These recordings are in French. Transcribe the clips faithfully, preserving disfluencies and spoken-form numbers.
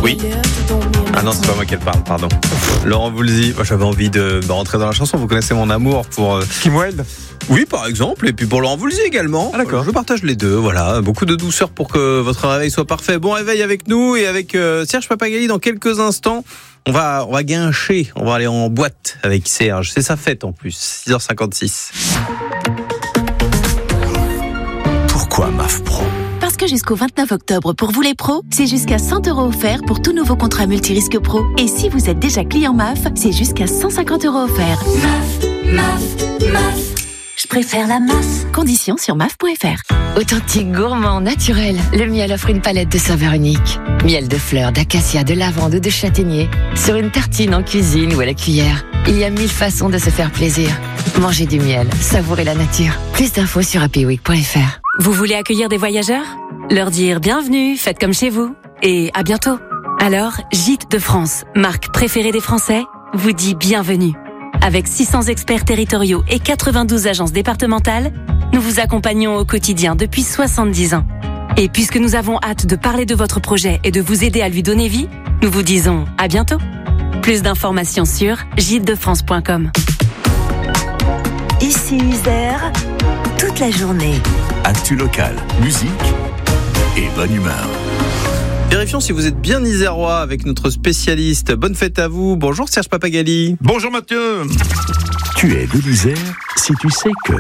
Oui. Ah non, c'est pas moi qui parle, pardon. Laurent Voulzy, moi j'avais envie de, de rentrer dans la chanson. Vous connaissez mon amour pour euh... Kim Wilde. Oui, par exemple, et puis pour Laurent Voulzy également. Ah, d'accord. Je partage les deux, voilà. Beaucoup de douceur pour que votre réveil soit parfait. Bon réveil avec nous et avec euh, Serge Papagali dans quelques instants. On va, on va guincher, on va aller en boîte avec Serge. C'est sa fête en plus, six heures cinquante-six. Pourquoi M A F Pro ? Parce que jusqu'au vingt-neuf octobre, pour vous les pros, c'est jusqu'à cent euros offerts pour tout nouveau contrat multirisque pro. Et si vous êtes déjà client M A F, c'est jusqu'à cent cinquante euros offerts. M A F, M A F, M A F. Je préfère la M A F. Conditions sur M A F point F R. Authentique, gourmand, naturel, le miel offre une palette de saveurs uniques. Miel de fleurs, d'acacia, de lavande ou de châtaignier. Sur une tartine en cuisine ou à la cuillère. Il y a mille façons de se faire plaisir. Mangez du miel, savourez la nature. Plus d'infos sur happy week point F R. Vous voulez accueillir des voyageurs ? Leur dire bienvenue, faites comme chez vous. Et à bientôt. Alors, Gîtes de France, marque préférée des Français, vous dit bienvenue. Avec six cents experts territoriaux et quatre-vingt-douze agences départementales, nous vous accompagnons au quotidien depuis soixante-dix ans. Et puisque nous avons hâte de parler de votre projet et de vous aider à lui donner vie, nous vous disons à bientôt. Plus d'informations sur gîtes de france point com. Ici Isère, toute la journée. Actu locale, musique et bonne humeur. Vérifions si vous êtes bien isérois avec notre spécialiste. Bonne fête à vous. Bonjour Serge Papagali. Bonjour Mathieu. Tu es de l'Isère si tu sais que...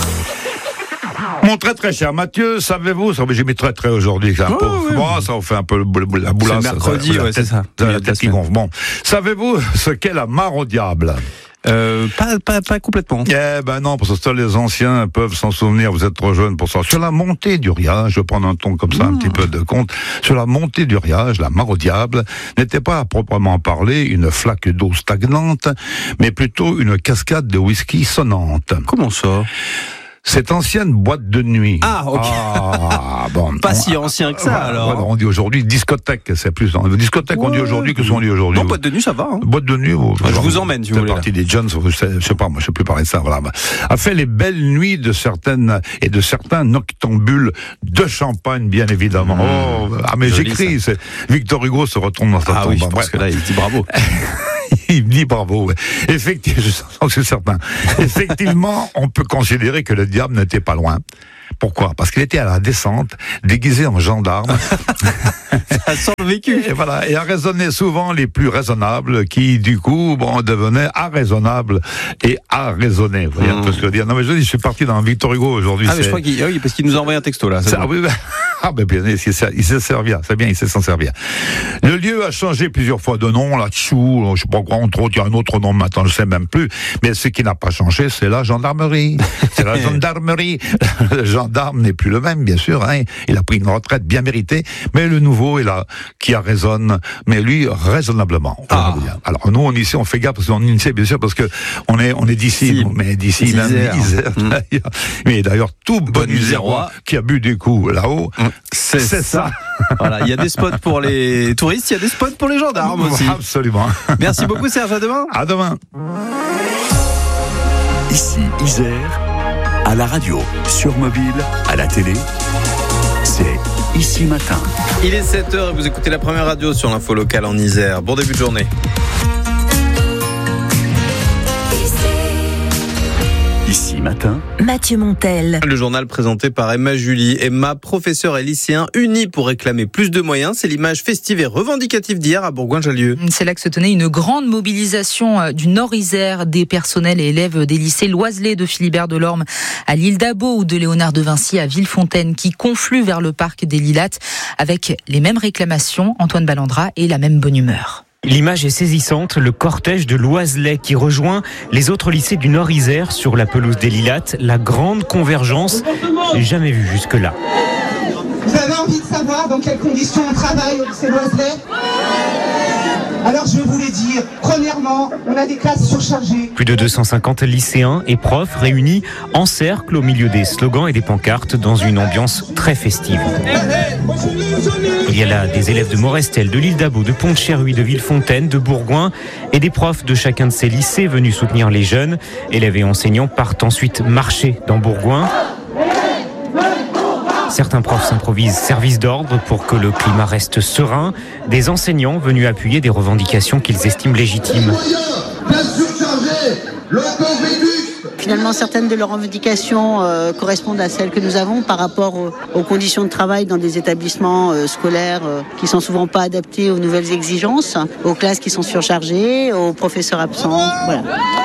Mon très très cher Mathieu, savez-vous, ça, j'ai mis très très aujourd'hui, c'est un oh, peu, oui. bon, ça vous fait un peu le, la boulasse. C'est mercredi, ça, ouais, c'est ça. Ça, la tête qui gonfle. Bon, savez-vous ce qu'est la mare au diable? Euh, pas, pas, pas complètement. Eh ben non, parce que seuls les anciens peuvent s'en souvenir, vous êtes trop jeunes pour ça. Sur la montée du Riage, je vais prendre un ton comme ça, mmh. un petit peu de compte, sur la montée du Riage, la mare au diable n'était pas à proprement parler une flaque d'eau stagnante, mais plutôt une cascade de whisky sonnante. Comment ça? Cette ancienne boîte de nuit. Ah, ok. Ah, bon, pas on, si ancien que ça, voilà, alors. Voilà, on dit aujourd'hui discothèque, c'est plus. Discothèque, ouais. On dit aujourd'hui que ce qu'on dit aujourd'hui. Non, boîte de nuit, ça va. Hein. Boîte de nuit, vous, je vous emmène, si vous voulez. partie des Jones, je sais, je sais pas, moi, je sais plus parler de ça, voilà. A fait les belles nuits de certaines, et de certains noctambules de champagne, bien évidemment. Mmh. Oh, ah, mais joli, j'écris, ça. c'est, Victor Hugo se retourne dans sa tombe. Ah oui, je pense que là, il dit bravo. Il me dit bravo. Ouais. Effectivement, je sens que c'est certain. Effectivement, on peut considérer que le diable n'était pas loin. Pourquoi ? Parce qu'il était à la descente, déguisé en gendarme. Ça sent le vécu. Et voilà, et a raisonné souvent les plus raisonnables, qui du coup, bon, devenaient irraisonnables et à raisonner. Vous voyez mmh. un peu ce que je veux dire ? Non mais je dis, je suis parti dans Victor Hugo aujourd'hui. Ah mais je crois qu'il, oui, parce qu'il nous a envoyé un texto là. Ça, bon. oui, ah ben bien, il sait, il sait servir, c'est bien, il sait s'en servir. Le lieu a changé plusieurs fois de nom, là, Tchou, je sais pas quoi, entre autres, il y a un autre nom maintenant, je sais même plus. Mais ce qui n'a pas changé, c'est la gendarmerie. C'est la gendarmerie. Le gendarme n'est plus le même, bien sûr, hein. Il a pris une retraite bien méritée, mais le nouveau est là, qui a raisonne, mais lui, raisonnablement. Ah. Alors, nous, on ici, on fait gaffe, parce qu'on est ici, bien sûr, parce que on est, on est d'ici, si, mais d'ici, même Isère, mmh. d'ailleurs. Mais d'ailleurs, tout bon Isérois qui a bu des coups là-haut, mmh. c'est, c'est ça. ça. Voilà, il y a des spots pour les touristes, il y a des spots pour les gendarmes aussi. Absolument. Merci beaucoup, Serge, à demain. À demain. Ici, Isère, à la radio, sur mobile, à la télé, c'est Ici Matin. Il est sept heures et vous écoutez la première radio sur l'info locale en Isère. Bon début de journée. Ici Matin, Mathieu Montel. Le journal présenté par Emma Julie. Emma, professeurs et lycéens unis pour réclamer plus de moyens. C'est l'image festive et revendicative d'hier à Bourgoin-Jallieu. C'est là que se tenait une grande mobilisation du Nord-Isère, des personnels et élèves des lycées Loiselet de Philibert Delorme à l'île d'Abo ou de Léonard de Vinci à Villefontaine, qui confluent vers le parc des Lilates avec les mêmes réclamations, Antoine Ballandra, et la même bonne humeur. L'image est saisissante, le cortège de Loiselet qui rejoint les autres lycées du Nord-Isère sur la pelouse des Lilates. La grande convergence, jamais vue jusque-là. Vous avez envie de savoir dans quelles conditions on travaille au lycée Loiselet ? Alors je vais vous les dire. Premièrement, on a des classes surchargées. Plus de deux cent cinquante lycéens et profs réunis en cercle au milieu des slogans et des pancartes dans une ambiance très festive. Il y a là des élèves de Morestel, de l'île d'Abo, de Pont-de-Cherruy, de Villefontaine, de Bourgoin et des profs de chacun de ces lycées venus soutenir les jeunes. Élèves et enseignants partent ensuite marcher dans Bourgoin. Certains profs s'improvisent service d'ordre pour que le climat reste serein. Des enseignants venus appuyer des revendications qu'ils estiment légitimes. Finalement, certaines de leurs revendications euh, correspondent à celles que nous avons par rapport aux, aux conditions de travail dans des établissements euh, scolaires euh, qui sont souvent pas adaptés aux nouvelles exigences, aux classes qui sont surchargées, aux professeurs absents. Voilà.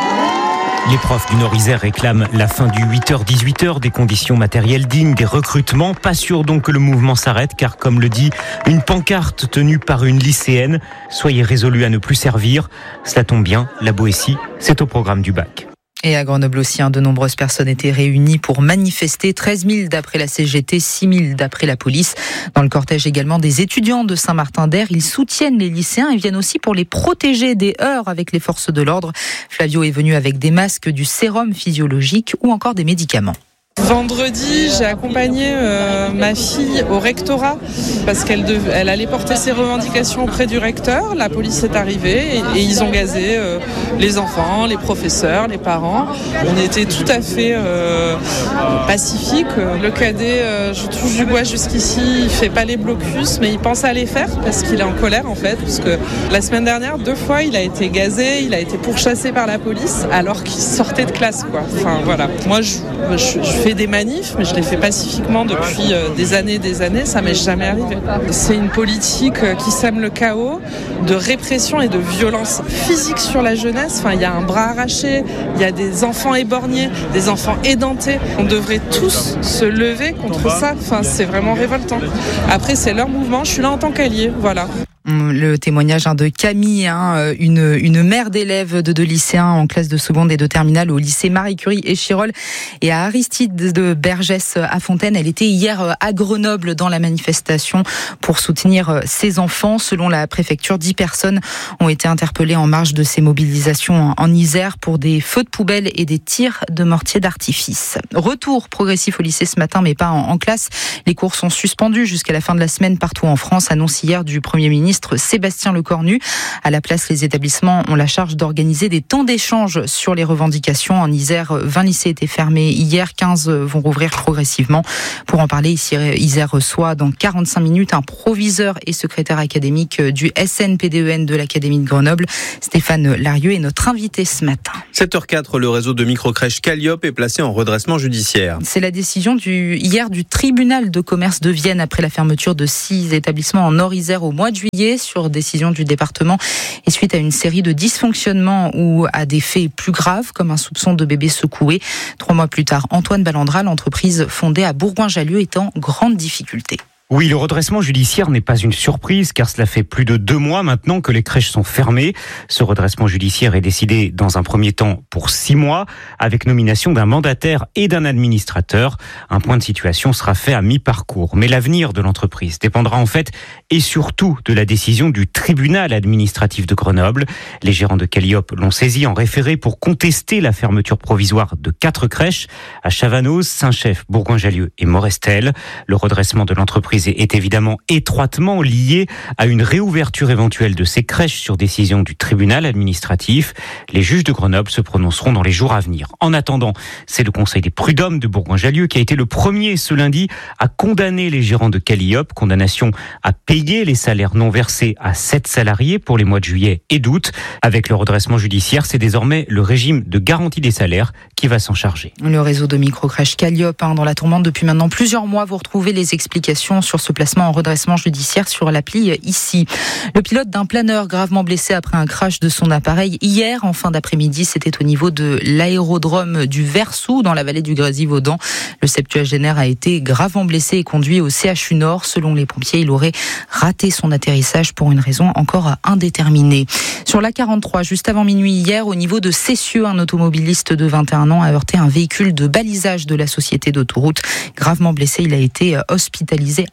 Les profs du Nord-Isère réclament la fin du huit heures dix-huit heures, des conditions matérielles dignes, des recrutements. Pas sûr donc que le mouvement s'arrête, car comme le dit une pancarte tenue par une lycéenne, soyez résolus à ne plus servir. Cela tombe bien, la Boétie, c'est au programme du bac. Et à Grenoble aussi, hein, de nombreuses personnes étaient réunies pour manifester. treize mille d'après la C G T, six mille d'après la police. Dans le cortège également des étudiants de Saint-Martin-d'Air. Ils soutiennent les lycéens et viennent aussi pour les protéger des heurts avec les forces de l'ordre. Flavio est venu avec des masques, du sérum physiologique ou encore des médicaments. Vendredi, j'ai accompagné euh, ma fille au rectorat parce qu'elle dev- elle allait porter ses revendications auprès du recteur. La police est arrivée et, et ils ont gazé euh, les enfants, les professeurs, les parents. On était tout à fait euh, pacifiques. Le cadet, euh, je touche du bois jusqu'ici, il fait pas les blocus, mais il pense à les faire parce qu'il est en colère en fait. Parce que la semaine dernière, deux fois, il a été gazé, il a été pourchassé par la police alors qu'il sortait de classe, quoi. Enfin voilà. Moi, je, je, je fais des manifs, mais je les fais pacifiquement depuis des années et des années, ça m'est jamais arrivé. C'est une politique qui sème le chaos, de répression et de violence physique sur la jeunesse. Enfin, il y a un bras arraché, il y a des enfants éborgnés, des enfants édentés. On devrait tous se lever contre ça. Enfin, c'est vraiment révoltant. Après, c'est leur mouvement, je suis là en tant qu'allié, voilà. Le témoignage de Camille, hein, une, une mère d'élèves de deux lycéens en classe de seconde et de terminale au lycée Marie Curie et Chirol et à Aristide de Bergès à Fontaine. Elle était hier à Grenoble dans la manifestation pour soutenir ses enfants. Selon la préfecture, dix personnes ont été interpellées en marge de ces mobilisations en Isère pour des feux de poubelle et des tirs de mortier d'artifice. Retour progressif au lycée ce matin, mais pas en, en classe. Les cours sont suspendus jusqu'à la fin de la semaine partout en France, annonce hier du Premier ministre Sébastien Lecornu. À la place, les établissements ont la charge d'organiser des temps d'échange sur les revendications. En Isère, vingt lycées étaient fermés hier, quinze vont rouvrir progressivement. Pour en parler, ici, Isère reçoit dans quarante-cinq minutes un proviseur et secrétaire académique du S N P D E N de l'Académie de Grenoble. Stéphane Larieux est notre invité ce matin. sept heures quatre, le réseau de microcrèches Calliope est placé en redressement judiciaire. C'est la décision du, hier du tribunal de commerce de Vienne après la fermeture de six établissements en Nord-Isère au mois de juillet sur décision du département et suite à une série de dysfonctionnements ou à des faits plus graves comme un soupçon de bébé secoué. Trois mois plus tard, Antoine Ballandra, l'entreprise fondée à Bourgoin-Jallieu, est en grande difficulté. Oui, le redressement judiciaire n'est pas une surprise car cela fait plus de deux mois maintenant que les crèches sont fermées. Ce redressement judiciaire est décidé dans un premier temps pour six mois avec nomination d'un mandataire et d'un administrateur. Un point de situation sera fait à mi-parcours. Mais l'avenir de l'entreprise dépendra en fait et surtout de la décision du tribunal administratif de Grenoble. Les gérants de Calliope l'ont saisi en référé pour contester la fermeture provisoire de quatre crèches à Chavanoz, Saint-Chef, Bourgoin-Jallieu et Morestel. Le redressement de l'entreprise est évidemment étroitement lié à une réouverture éventuelle de ces crèches sur décision du tribunal administratif. Les juges de Grenoble se prononceront dans les jours à venir. En attendant, c'est le Conseil des prud'hommes de Bourgoin-Jallieu qui a été le premier ce lundi à condamner les gérants de Calliope. Condamnation à payer les salaires non versés à sept salariés pour les mois de juillet et d'août. Avec le redressement judiciaire, c'est désormais le régime de garantie des salaires qui va s'en charger. Le réseau de microcrèches Calliope, hein, dans la tourmente depuis maintenant plusieurs mois. Vous retrouvez les explications sur ce placement en redressement judiciaire sur l'appli ici. Le pilote d'un planeur gravement blessé après un crash de son appareil hier en fin d'après-midi, c'était au niveau de l'aérodrome du Versou dans la vallée du Grésivaudan. Le septuagénaire a été gravement blessé et conduit au C H U Nord. Selon les pompiers, il aurait raté son atterrissage pour une raison encore indéterminée. Sur l'A quarante-trois, juste avant minuit hier, au niveau de Cessieux, un automobiliste de vingt et un ans a heurté un véhicule de balisage de la société d'autoroute. Gravement blessé, il a été hospitalisé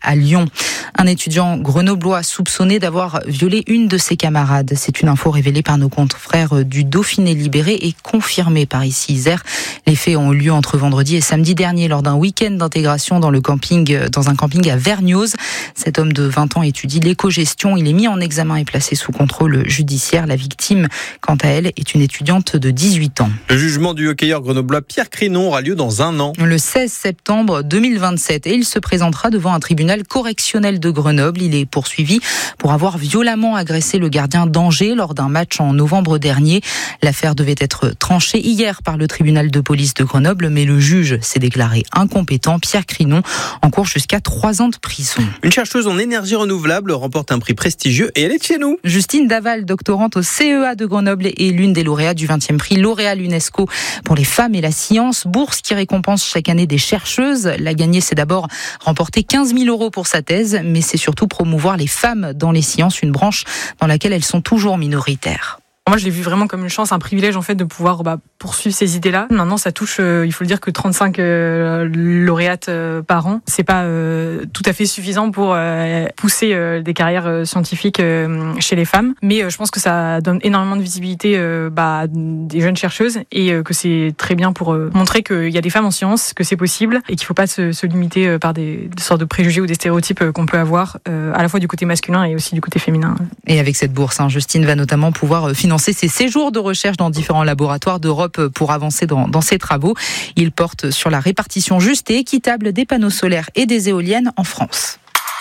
à Lyon. Un étudiant grenoblois soupçonné d'avoir violé une de ses camarades. C'est une info révélée par nos confrères du Dauphiné Libéré et confirmée par ici Isère. Les faits ont eu lieu entre vendredi et samedi dernier lors d'un week-end d'intégration dans le camping, dans un camping à Vergnoz. Cet homme de vingt ans étudie l'éco-gestion. Il est mis en examen et placé sous contrôle judiciaire. La victime, quant à elle, est une étudiante de dix-huit ans. Le jugement du hockeyeur grenoblois Pierre Crinon aura lieu dans un an. Le seize septembre deux mille vingt-sept et il se présentera devant un tribunal correctionnel de Grenoble. Il est poursuivi pour avoir violemment agressé le gardien d'Angers lors d'un match en novembre dernier. L'affaire devait être tranchée hier par le tribunal de police de Grenoble, mais le juge s'est déclaré incompétent. Pierre Crinon encourt jusqu'à trois ans de prison. Une chercheuse en énergie renouvelable remporte un prix prestigieux et elle est de chez nous. Justine Daval, doctorante au C E A de Grenoble et l'une des lauréates du vingtième prix L'Oréal UNESCO pour les femmes et la science, bourse qui récompense chaque année des chercheuses. La gagnée, c'est d'abord remporter quinze mille euros pour sa thèse, mais c'est surtout promouvoir les femmes dans les sciences, une branche dans laquelle elles sont toujours minoritaires. Moi, je l'ai vu vraiment comme une chance, un privilège en fait de pouvoir bah, poursuivre ces idées-là. Maintenant, ça touche, euh, il faut le dire, que trente-cinq euh, lauréates euh, par an. C'est pas euh, tout à fait suffisant pour euh, pousser euh, des carrières euh, scientifiques euh, chez les femmes. Mais euh, je pense que ça donne énormément de visibilité euh, bah, des jeunes chercheuses et euh, que c'est très bien pour euh, montrer qu'il y a des femmes en sciences, que c'est possible et qu'il faut pas se, se limiter euh, par des, des sortes de préjugés ou des stéréotypes euh, qu'on peut avoir, euh, à la fois du côté masculin et aussi du côté féminin. Et avec cette bourse, hein, Justine va notamment pouvoir financer ses séjours de recherche dans différents laboratoires d'Europe pour avancer dans, dans ses travaux. Il porte sur la répartition juste et équitable des panneaux solaires et des éoliennes en France.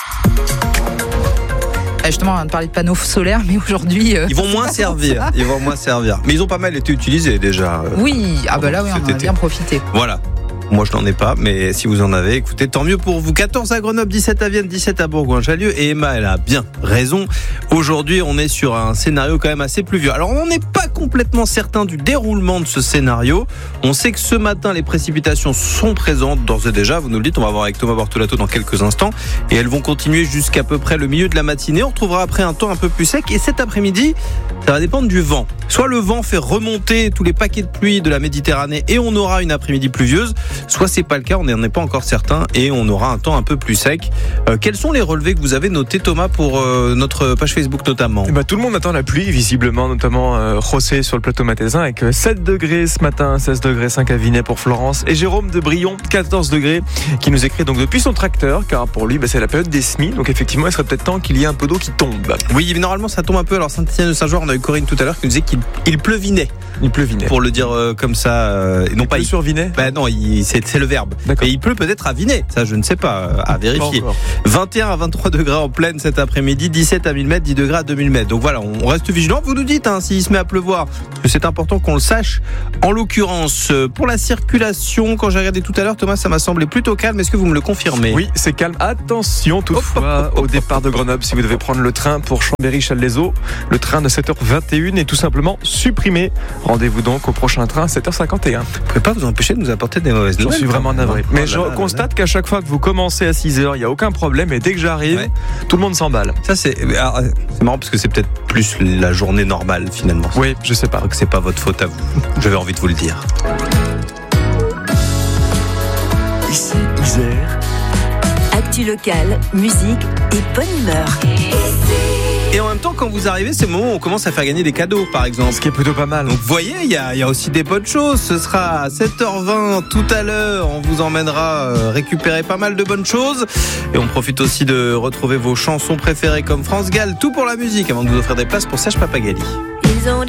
Justement, on vient de parler de panneaux solaires, mais aujourd'hui... Euh, ils vont moins servir. Ils vont moins servir. Mais ils ont pas mal été utilisés déjà. Oui, ah bah là, oui, on en a bien profité. Voilà. Moi, je n'en ai pas, mais si vous en avez, écoutez, tant mieux pour vous. quatorze à Grenoble, dix-sept à Vienne, dix-sept à Bourgoin-Jallieu. Et Emma, elle a bien raison. Aujourd'hui, on est sur un scénario quand même assez pluvieux. Alors, on n'est pas complètement certain du déroulement de ce scénario. On sait que ce matin, les précipitations sont présentes d'ores et déjà. Vous nous le dites, on va voir avec Thomas Bortolato dans quelques instants. Et elles vont continuer jusqu'à peu près le milieu de la matinée. On retrouvera après un temps un peu plus sec. Et cet après-midi, ça va dépendre du vent. Soit le vent fait remonter tous les paquets de pluie de la Méditerranée et on aura une après-midi pluvieuse. Soit c'est pas le cas, on n'en est pas encore certain et on aura un temps un peu plus sec. Euh, quels sont les relevés que vous avez notés, Thomas, pour euh, notre page Facebook notamment? Et bah, tout le monde attend la pluie, visiblement, notamment euh, José sur le plateau mathésin avec sept degrés ce matin, seize degrés cinq à Vinay pour Florence et Jérôme de Brion, quatorze degrés, qui nous écrit donc depuis son tracteur, car pour lui bah, c'est la période des semis, donc effectivement il serait peut-être temps qu'il y ait un peu d'eau qui tombe. Oui, normalement ça tombe un peu. Alors Saint-Étienne de Saint-Georges, on a eu Corinne tout à l'heure qui nous disait qu'il il pleuvinait. Il pleuvinait. Pour le dire euh, comme ça, euh, et non il pas il sur Vinay. Bah non, il, c'est, c'est le verbe. D'accord. Et il pleut peut-être à Vinay, ça je ne sais pas, euh, à vérifier. vingt et un à vingt-trois degrés en pleine cet après-midi, dix-sept à mille mètres, dix degrés à deux mille mètres. Donc voilà, on reste vigilant. Vous nous dites hein, s'il se met à pleuvoir, parce que c'est important qu'on le sache. En l'occurrence, pour la circulation, quand j'ai regardé tout à l'heure, Thomas, ça m'a semblé plutôt calme. Est-ce que vous me le confirmez? Oui, c'est calme. Attention toutefois hop, hop, hop, au départ de Grenoble, si vous devez prendre le train pour Chambéry-Challes-les-Eaux, le train de sept heures vingt et une est tout simplement supprimé. Rendez-vous donc au prochain train à sept heures cinquante et un. Vous ne pouvez pas vous empêcher de nous apporter des mauvaises nouvelles. Je suis vraiment navré. Oh, Mais là je là, constate là. qu'à chaque fois que vous commencez à six heures, il n'y a aucun problème. Et dès que j'arrive, Ouais. tout le monde s'emballe. Ça c'est, alors, c'est marrant parce que c'est peut-être plus la journée normale finalement. Oui, je sais pas. Je crois que c'est pas votre faute à vous. J'avais envie de vous le dire. Ici, Isère. Actu locale, musique et bonne humeur. Et en même temps, quand vous arrivez, c'est le moment où on commence à faire gagner des cadeaux, par exemple. Ce qui est plutôt pas mal. Donc vous voyez, il y a, il y a aussi des bonnes choses. Ce sera à sept heures vingt tout à l'heure. On vous emmènera euh, récupérer pas mal de bonnes choses. Et on profite aussi de retrouver vos chansons préférées comme France Gall. Tout pour la musique avant de vous offrir des places pour Serge Papagali. Ils ont